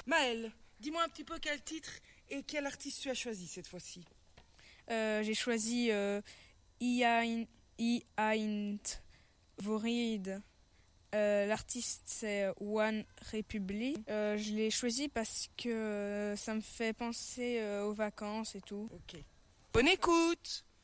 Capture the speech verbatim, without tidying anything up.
Maëlle, dis-moi un petit peu quel titre et quel artiste tu as choisi cette fois-ci. Euh, j'ai choisi euh, I Ain't Worried. Euh, l'artiste c'est One Republic. Euh, je l'ai choisi parce que euh, ça me fait penser euh, aux vacances et tout. Ok. Bonne écoute!